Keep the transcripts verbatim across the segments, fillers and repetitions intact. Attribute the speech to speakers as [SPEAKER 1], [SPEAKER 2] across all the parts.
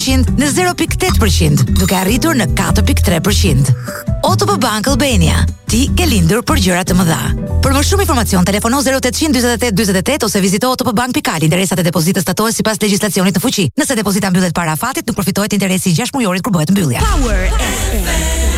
[SPEAKER 1] përqind në zero pikë tetë përqind, duke arritur në katër pikë tre përqind. O T P Bank Albania. Ti ke lindur për gjëra të mëdha. Për më shumë informacion, telefono zero opt dyzet e tetë dyzet e tetë ose vizito otpbank pikë al. Interesat e depozitës statohen sipas legjislacionit të fuqi. Nëse depozita mbyllet para afatit, nuk përfitohet interesi i gjashtë mujorit kur bëhet mbyllja.
[SPEAKER 2] Power F M.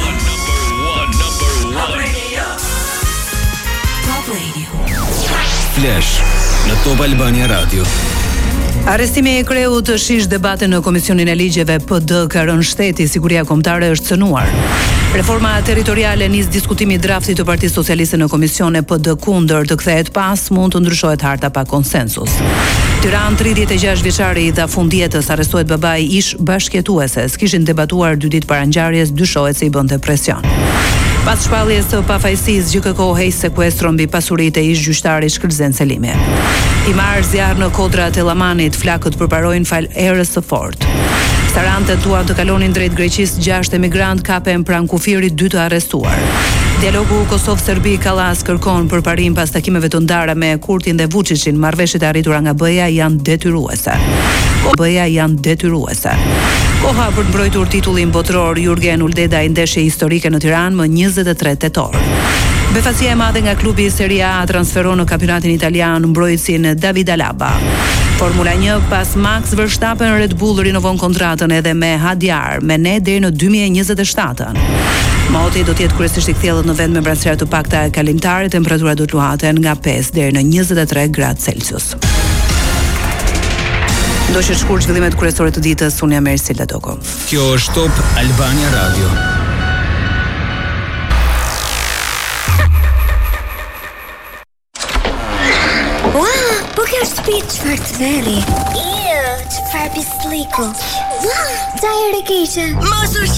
[SPEAKER 3] Top Radio. Flash në Top Albania Radio.
[SPEAKER 4] Arrestimi i kreut të shish debate në Komisionin e Ligjeve P D ka rënë shteti, siguria kombëtare është cënuar. Reforma territoriale nis diskutimi i draftit të Partisë Socialiste në Komisione P D kundër të kthehet pas mund të ndryshohet harta pa konsensus. Tiranë, tridhjetë e gjashtë vjeçari i dha fund jetës, arrestuohet babai ish bashkëjetueses. Kishin debatuar dy ditë para ngjarjes, dyshohet se i bënte presion. Pas shpalljes së pafajësisë, G K K heq sekuestron mbi pasuritë e ish gjyqtarit Shkëlzen Selimi. I marr zjarr në kodrat e Llamanit, flakët përparojnë fal erës së fortë. Sarantët duan të kalonin drejt Greqisë, gjashtë emigrant kapen pranë kufirit, dy të arrestuar. Dialogu Kosovë-Serbi Kallas kërkon përparim pas takimeve të ndara me Kurtin dhe Vučićin. Marrëveshjet e arritura nga B E A janë detyruese. B E A janë detyruese. Koha për të mbrojtur titullin botror. Jurgen Uldeda i ndeshje historike në Tiranë më njëzet e tre tetor. Befacia e madhe nga klubi i Serie A transferon në kampionatin italian mbrojtësin David Alaba. Formula një, pas Max Verstappen, Red Bull rinovon kontratën edhe me Hadjar, me ne deri në dy mijë e njëzet e shtatën. Moti do të jetë kryesisht i kthjellët në vend me mbretëra të pakta kalimtare, temperaturat do të luhaten nga pesë deri në njëzet e tre gradë Celsius. Do të shkurt zhvillimet kryesore të ditës, unë jam Ersilda Doko.
[SPEAKER 3] Kjo është Top Albania Radio.
[SPEAKER 5] Çfarë të veri? Iu, çfarë pisliku? Ua, ta e rekejtë. Mos u